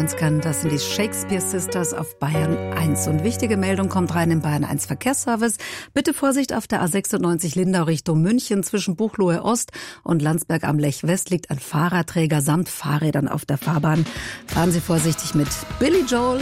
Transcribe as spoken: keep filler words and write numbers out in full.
neunzigern. Das sind die Shakespeare Sisters auf Bayern eins. Und wichtige Meldung kommt rein im Bayern eins Verkehrsservice. Bitte Vorsicht auf der A sechsundneunzig Lindau Richtung München. Zwischen Buchloe Ost und Landsberg am Lech West liegt ein Fahrradträger samt Fahrrädern auf der Fahrbahn. Fahren Sie vorsichtig mit Billy Joel